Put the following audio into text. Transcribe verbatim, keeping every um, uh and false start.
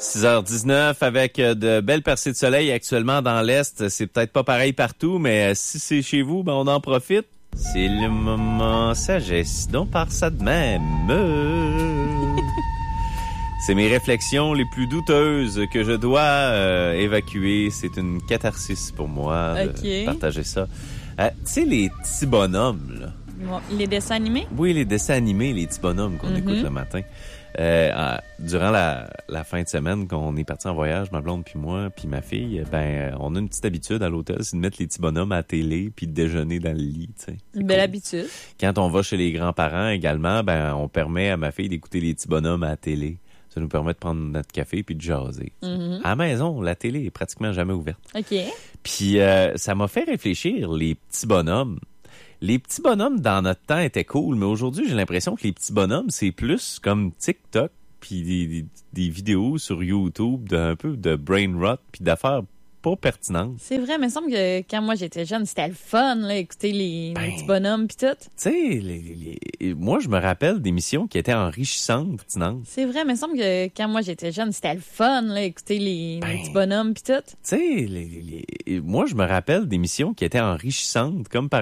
six heures dix-neuf avec de belles percées de soleil actuellement dans l'Est. C'est peut-être pas pareil partout, mais si c'est chez vous, ben on en profite. C'est le moment sagesse, donc par ça de même. C'est mes réflexions les plus douteuses que je dois euh, évacuer. C'est une catharsis pour moi okay. de partager ça. Euh, tu sais, les petits bonhommes, là. Les dessins animés? Oui, les dessins animés, les petits bonhommes qu'on mm-hmm. écoute le matin. Euh, euh, durant la, la fin de semaine, quand on est parti en voyage, ma blonde puis moi puis ma fille, ben on a une petite habitude à l'hôtel, c'est de mettre les petits bonhommes à la télé puis de déjeuner dans le lit. T'sais. Une belle cool. habitude. Quand on va chez les grands-parents également, ben on permet à ma fille d'écouter les petits bonhommes à la télé. Ça nous permet de prendre notre café puis de jaser. Mm-hmm. À la maison, la télé est pratiquement jamais ouverte. OK. Puis euh, ça m'a fait réfléchir, les petits bonhommes. Les petits bonhommes, dans notre temps, étaient cool, mais aujourd'hui, j'ai l'impression que les petits bonhommes, c'est plus comme TikTok, puis des, des, des vidéos sur YouTube d'un peu de brain rot, puis d'affaires pas pertinentes. C'est vrai, mais il me semble que quand moi j'étais jeune, c'était le fun, là, écouter les, ben, les petits bonhommes, puis tout. Tu sais, les, les, les, moi, je me rappelle d'émissions qui étaient enrichissantes, pertinentes. C'est vrai, mais il me semble que quand moi j'étais jeune, c'était le fun, là, écouter les, ben, les petits bonhommes, puis tout. Tu sais, les, les, les, moi, je me rappelle d'émissions qui étaient enrichissantes, comme par